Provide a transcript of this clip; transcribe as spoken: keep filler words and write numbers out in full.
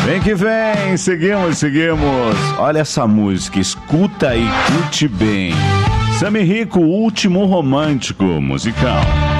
Vem que vem, seguimos, seguimos. Olha essa música, escuta e curte bem. Sammy Rico, Último Romântico musical.